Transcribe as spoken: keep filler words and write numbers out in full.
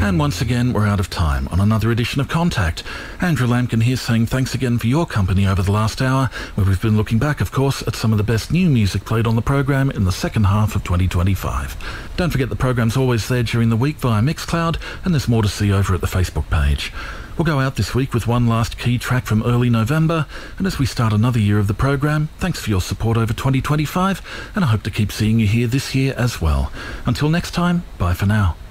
And once again, we're out of time on another edition of Contact. Andrew Lampkin here saying thanks again for your company over the last hour, where we've been looking back, of course, at some of the best new music played on the program in the second half of twenty twenty-five. Don't forget the program's always there during the week via Mixcloud, and there's more to see over at the Facebook page. We'll go out this week with one last key track from early November, and as we start another year of the program, thanks for your support over twenty twenty-five, and I hope to keep seeing you here this year as well. Until next time, bye for now.